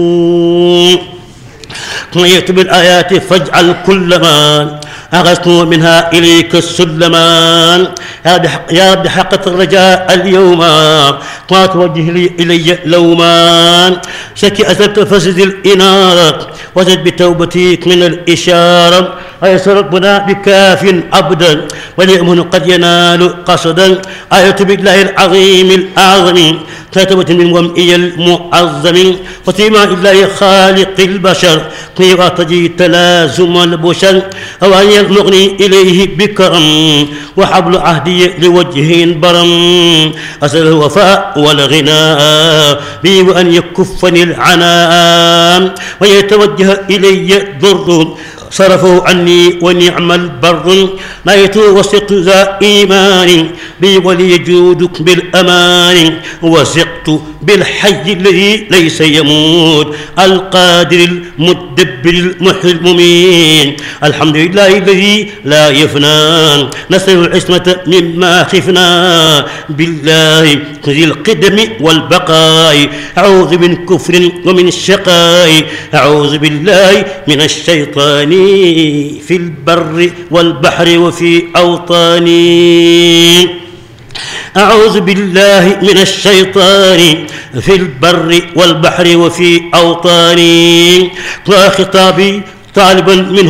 طيت بالآيات فاجعل كل ما أغثت منها إليك السلمان. يا بحق الرجاء اليوم طات وجه لي إلي لومان. شكي أسلت فسد الإنارة وزد بتوبتيك من الإشارة. أيس ربنا بكاف عبدا وليؤمن قد ينال قصدا. آية بالله العظيم الأعظم كتبت من ومئي المعظم. فتيما الله خالق البشر قيرا تجي تلازم البشر. أو أن يغلقني إليه بكرم وحبل عهدي لوجه برم. أسأل الوفاء والغناء بي وأن يكفني العناء ويتوجه إلي ضر صرفوا عني ونعم البر. لا يتوسط ذا إيمان بي وليجودك بالأمان. وثقت بالحي الذي ليس يموت القادر المدبر المحيي المميت. الحمد لله الذي لا يفنى نسأل العصمة مما خفنا بالله ذي القدم والبقاء. أعوذ من كفر ومن الشقاء. أعوذ بالله من الشيطان في البر والبحر وفي أوطاني. أعوذ بالله من الشيطان في البر والبحر وفي أوطاني. وخطابي طالبا منه